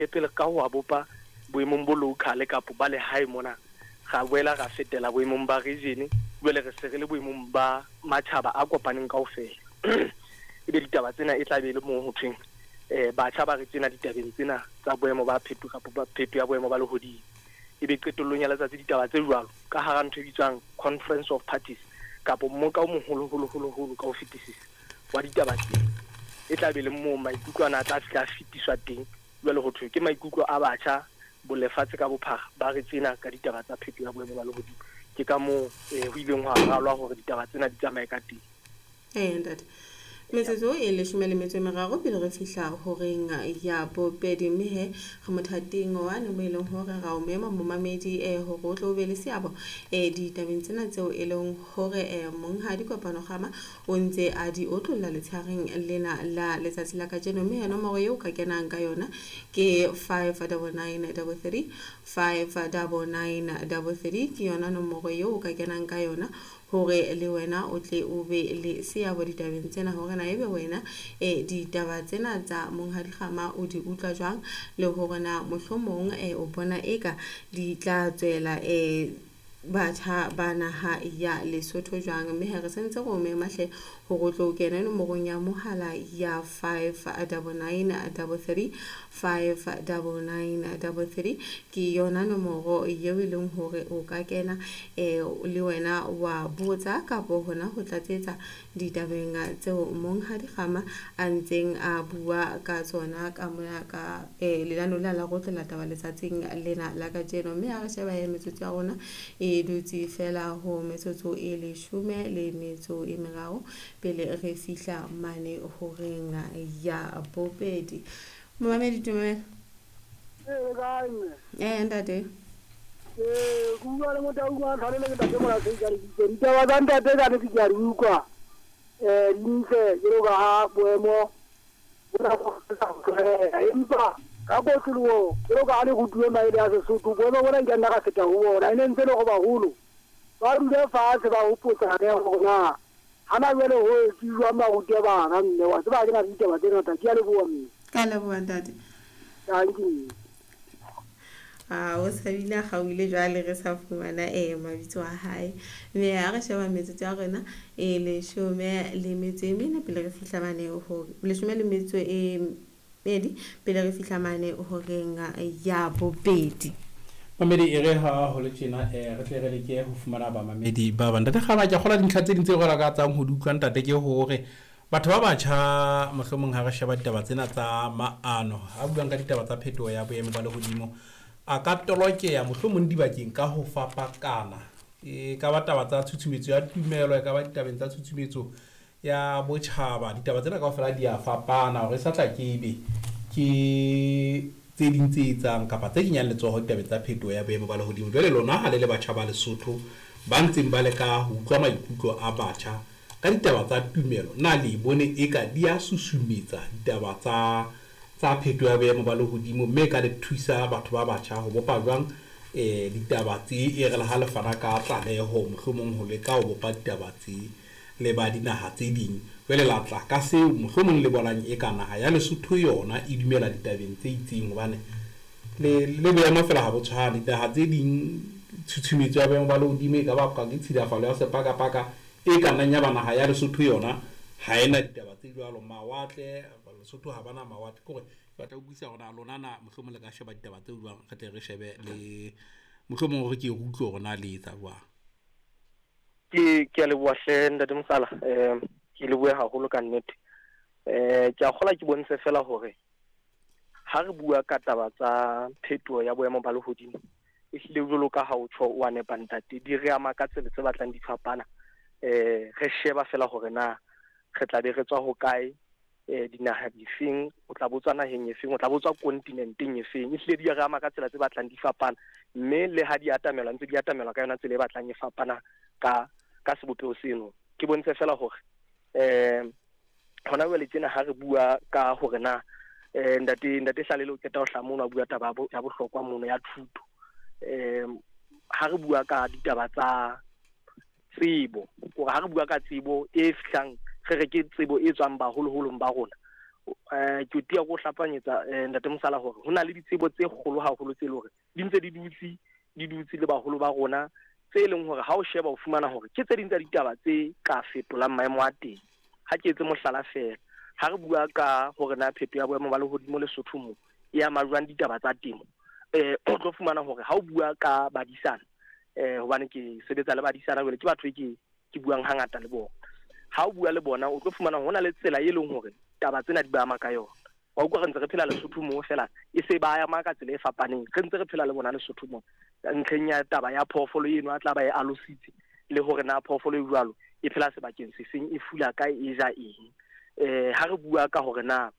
pele ka ho bopa boemong bo local kapo ba le hae mona ga boela ga fetela boemong ba region jwale re se re le boemong ba matjhaba a kopaneng kaofela ebe ditaba tsena e tla be le mo ho thweng batjha ba re tsena ditabeng tsena tsa boemo ba pheto kapo ba pheto ya boemo ba lehodimo ebe qetellong ya letsatsi ditaba tse jwalo ka hara ntho e bitswang conference of parties kapo mmoka o moholo ka ho fetisisa wa ditaba tsena e tla be le mo maikutlo ana tla fihla fitiswa teng jwale ho thwe ke maikutlo a batjha bolefatshe ka bophara ba re tsena ka ditaba tsa pheto ya boemo ba lehodimo ke ka mo ho ileng ho ralwa hore ditaba tsena di tsamaye ka teng ntate metsotso e leshome le metso e meraro pele re fihla horeng ya bobedi mme he re mothating wane mo e leng hore ra o mema momamedi hore o tlo be le seabo ditabeng tsena tseo e leng hore monghadi Kopano Gama o ntse a di otlolla letshareng lena la letsatsi la kajeno mme nomoro eo ka kenang ka yona ke 59933 59933 ke yona nomoro eo ka kenang ka yona hore le wena o tle o be le seabo ditabeng tsena hore na ebe wena ditaba tsena tsa monghadi Gama o di utlwa jwang le hore na mohlomong o bona eka di tla tswela batjha ba naha ya Lesotho jwang mme ha re sentse go memahle ho go tlo kena nomorong ya mohala ya 59933 59933 ke yona nomoro eo e leng hore o ka kena le wena wa botsa kapo hona ho tlatsetsa ditabeng tseo monghadi Gama a ntseng a bua ka tsona ka mona ka lenano la go tla taba letsatsing lena la kajeno mme ha re sheba metsotso ya rona e dutse fela ho metsotso e leshome le metso e meraro pele re fihla mane ho renga ya bobedi momamedi tumelo ntate kuwa le motauwa tshwanele ke tate mola se jare ditaba tsa ntate ka ne ke jare utlwa dintle jero ka ha boemo bona go empa ka kotlolowo jero ka le go duwe maele a Sesotho boemo bona ke nna ka feta ho bona ene ntse le go baholo ba dule fatshe ba hopotsane hore na hana jwale ho tsiwa maruti bana mme wa tseba ke na ditaba tse ngata ke a le bua mme ka le bua ntate o sabile ga o ile jwale re sa fumana mabitso a hae mme ha re sheba metsotso ya rena e leshome le metso e mene pele re fihla mane ho leshome le metso e pedi pele re fihla mane ho renga ya bobedi mamedi e re ha ho le tjena re tle re leke ho fumana ba mamedi ba banda ga ba ja gola dintlha tse dintse go la ka tsang ho dutlwa ntate ke hore batho ba batjha mohlomong ha re sheba ditaba tsena tsa maano ha buang ka ditaba tsa phetoho ya boemo ba lehodimo a ka tolokeya mohlomong dibakeng ka ho fapakana ka ba taba tsa tshutshumetso ya tumelo ka ba ditabeng tsa tshutshumetso ya botjhaba ditaba tsena kaofela di a fapana hore sa tla ke ebe ke tse ding tse etsang kapa tse kenyang letsoho ditabeng tsa phetoho ya boemo ba lehodimo jwale lona ha le batjha ba Lesotho ba ntseng ba le ka ho utlwa maikutlo a batjha ka ditaba tsa tumelo na le bone eka di a susumetsa ditaba tsa pheto ya boemo ba lehodimo mme ka le thusa batho ba batjha ho bopa jwang ditaba tse e re la ha le fana ka tlaleho mohlomong ho leka ho bopa ditaba tse le ba dinaha tse ding jwale la tla ka seo mohlomong le bonang e ka naha ya Lesotho yona e dumela ditabeng tse itseng hobane le boemo fela ha bo tshwane dinaha tse ding tshutshumetso ya boemo ba lehodimo e ka ba ka ditshidafalo ya sepakapaka e ka nnang ya banaha ya Lesotho yona ha ena ditaba tse jwalo mawatle Lesotho ha bana mawatle kore ba tla buisa hona lona na mohlomong le ka sheba ditaba tse jwang re tle re shebe le mohlomong re ke utlwe rona le tsa jwang ke a le bua hle ntate Mosala ke le bua haholo ka nnete ke a gola ke bonse fela hore ha re bua ka taba tsa phetoho ya boemo ba lehodimo e hlile jolo ka ha o tsho wa ne bantate di re ama ka tsela tse batlang di fapana re sheba fela hore na re tla be re tswa ho kae dinaha difeng o tla botswa naheng efeng o tla botswa kontinenteng efeng e hlile di re ama ka tsela tse batlang di fapana mme le ha di atamelwa ntse di atamelwa ka yona tsela e batlang e fapana ka sebopeo seno ke bonse fela hore hona jwale tsena ha re bua ka hore na ntate Hlalele o keta ho hlamola bua taba ya bohlokwa mono ya thuto ha re bua ka ditaba tsa tsebo gore ha re bua ka tsebo e fihlang re ke tsebo e tswang baholoholo ba rona ke o tia go hlapanyetsa ntate Mosala hore ho na le ditsebo tse kgolo haholo tse le hore di ntse di dutse le baholo ba rona tse leng hore ha o sheba o fumana hore ke tse ding tsa ditaba tse ka fetolang maemo a teng. Ha ke etse mohlala fela, ha re bua ka hore na phetoho ya boemo ba lehodimo Lesotho mo e ama jwang ditaba tsa temo, o tlo fumana hore ha o bua ka badisana, hobane ke sebetsa le badisana jwale ke batho ke buang hangata le bona. Ha o bua le bona o tlo fumana hona le tsela e leng hore taba tsena di ba ama ka yona. Wa utlwa re ntse re phela Lesotho mo fela e se ba ya ma ka tsela e fapaneng, re ntse re phela le bona Lesotho mo ntlheng ya taba ya phoofolo eno a tla ba e alositse le hore na phoofolo e jwalo e phela sebakeng se seng, e fula ka e ja eng. Ha re bua ka hore na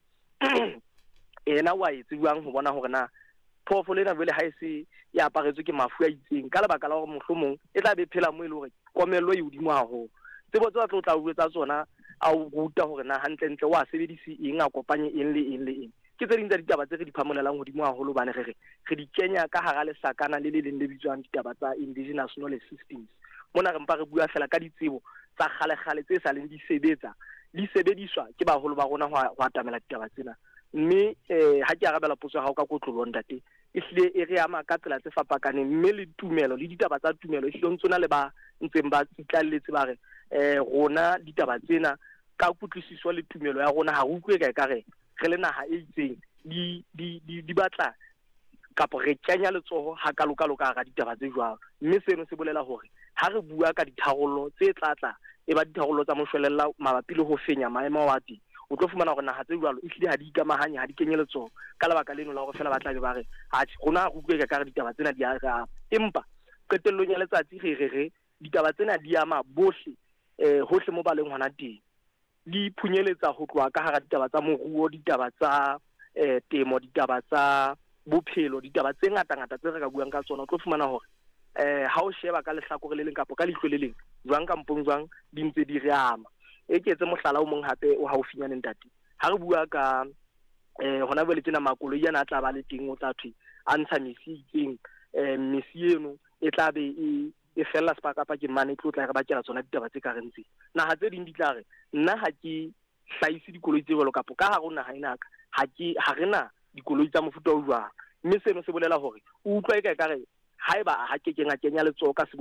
ena wa etse buang ho bona hore na phoofolo ena jwale ha e se e aparetswe ke mafu a itseng ka lebaka la hore mohlomong e tla be phela mo e le hore komello e hodimo haholo. Tsebo tse tlo tla uetsa tsona a o ruta hore na hantle wa sebedise eng a kopanye eng le eng le eng. Ke tse ding tsa ditaba tse re di phamolelang hodimo haholo bane re di kenya ka hara lesakana le leng le bitswang ditaba tsa indigenous knowledge systems. Mona re mpa re bua fela ka ditsebo tsa kgale tse sa leng di sebediswa ke baholo ba rona ho atamela ditaba tsena. Mme ha ke arabela potso ya hao ka kotlolo ntate, e hlile e re ama ka tsela tse fapakaneng, mme le tumelo le ditaba tsa tumelo e hlile ntsona le ba ntseng ba tsitlalletse ba re rona ditaba tsena ka kutlwisiso le tumelo ya rona ha utlwe ka re le naha e itseng di batla kapo re kenya letsoho ha kalokalo ka ga ditaba tse jwalo. Mme seno se bolela hore ha re bua ka ditharollo tse tlatla e ba ditharollo tsa moshwelella mabapi le ho fenya maemo a teng, o tlo fumana hore naha tse jwalo e hlile ha di ikamahanya ha di kenye letsoho ka lebaka leno la hore fela ba tla be ba re rona re utlwe ka re ditaba tsena di a empa qetellong ya letsatsi re ditaba tsena di ama bohle hohle mo ba leng hona teng. Di phunyeletsa ho tloha ka hara ditaba tsa moruo, ditaba tsa temo, ditaba tsa bophelo, ditaba tse ngata tse re ka buang ka tsona. O tlo fumana hore ha o sheba ka lehlakore le leng kapo ka leihlo le leng jwang kampong jwang di ntse di re ama. E ke etse mohlala o mong hape o haufinyane ntate, ha re bua ka hona jwale tjena makoloi yana a tla ba le teng o tla thwe a ntsha mesi itseng, mesi eno e tla be e fella sepakapakeng mane e tlo tla re bakela tsona ditaba tse ka reng tse naha tse ding di tla re nna ha ke hlahise dikoloi tse jwalo kapo ka hare ho naha ena ka ha re na dikoloi tsa mofuta o jwang. Mme seno se bolela hore o utlwa e ka re haeba ha ke kenya letsoho ka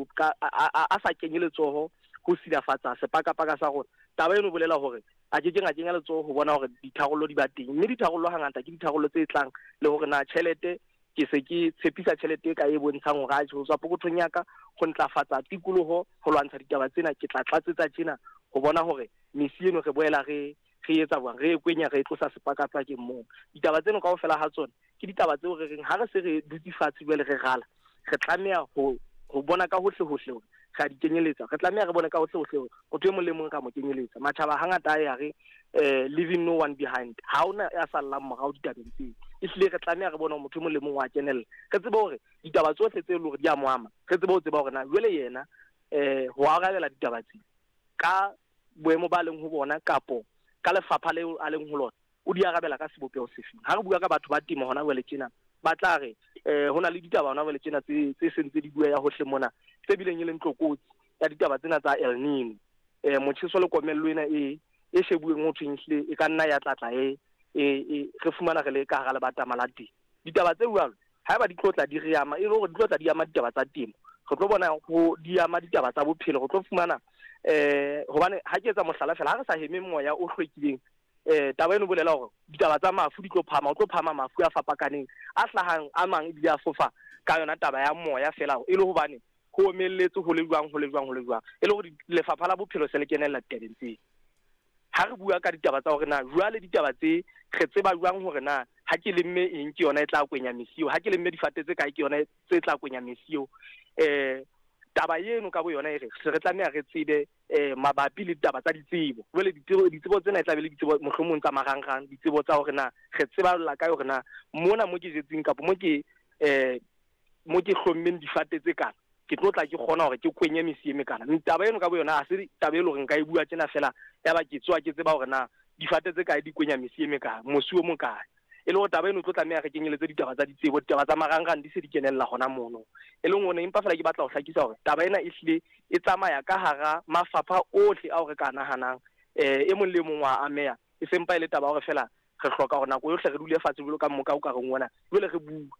a sa kenye letsoho ho silafatsa sepakapaka sa rona, taba eno bolela hore a ke kenya letsoho ho bona hore ditharollo di ba teng. Mme ditharollo hangata ke ditharollo tse tlang le hore na tjhelete ke se ke tshepisa tjhelete ka e bontshang hore ho tswa pokothong ya ka ho ntlafatsa tikoloho ho lwantsha ditaba tsena, ke tla tlatsetsa tjena ho bona hore mesi eno re boela re etsa jwang, re kwenya re tlosa sepakapakeng moo. Ditaba tseno kaofela ha tsona ke ditaba tseo re reng ha re se re dutse fatshe jwale re rala, re tlameha ho bona ka hohle hore ga di kenyeletsa, re tlameha re bone ka hohle hore o twe mo le mong ka mo kenyeletsa. Matjhaba hangata a re leaving no one behind, ha ona ya sallang morao ditabeng tseo. E hlile re tlameha re bone motho mo le mong wa kenella, re tsebe hore ditaba tsohle tse le hore di a mo ama, re tsebe ho tseba hore na jwale yena ho arabela ditaba tse ka boemo ba leng ho bona kapo ka lefapha leo a leng ho lona o di arabela ka sebopeho sefeng. Ha re bua ka batho ba temo hona jwale tjena ba tla re ho na le ditaba hona jwale tjena tse sentse di bua ya hohle mona tse bileng e leng tlokotsi ya ditaba tsena tsa El Nino, motjheso le komello ena e shebueng ho thweng hle e ka nna ya tlatla re fumana re le ka hara lebatama la teng. Ditaba tse jwalo haeba di tlotla di re ama e le hore di tlotla di ama ditaba tsa temo, re tlo bona ho di ama ditaba tsa bophelo. Re tlo fumana hobane ha ke etsa mohlala fela ha re sa heme moya o hlwekileng, taba eno bolela hore ditaba tsa mafu di tlo phama, o tlo phama mafu a fapakaneng a hlahang a mang ebile a fofa ka yona taba ya moya fela e le hobane ho omelletse ho le jwang e le hore lefapha la bophelo se le kenella ditabeng tse. Ha re bua ka ditaba tsa hore na jwale ditaba tse re tseba jwang hore na ha ke lemme eng ke yona e tla kwenya mesio, ha ke lemme difate tse kae ke yona tse tla kwenya mesio. Taba eno ka bo yona e re tlameha re tsebe mabapi le ditaba tsa ditsebo. Jwale ditsebo tsena e tla be le ditsebo mohlomong tsa marangrang, ditsebo tsa hore na re tseballa ka hore na mona mo ke jetseng kapo mo ke hlommeng difate tse kana ke tlo tla ke kgona hore ke kwenye mesi e mekana. Taba eno ka bo yona ha se taba e le hore nka e bua tjena fela ya ba ke tswa ke tseba hore na difate tse kae di kwenya mesi e mekana, mosi o mokae. E le hore taba eno tlo tlameha re kenyeletse ditaba tsa ditsebo, ditaba tsa marangrang di se di kenella hona mono. E leng hore empa fela ke batla ho hlakisa hore taba ena e hlile e tsamaya ka hara mafapha ohle ao re ka nahanang, e mong le mong wa ameya e sempa e le taba hore fela re hloka gore nako yohle re dule fatshe bolo ka moka o ka reng ona jwale re bua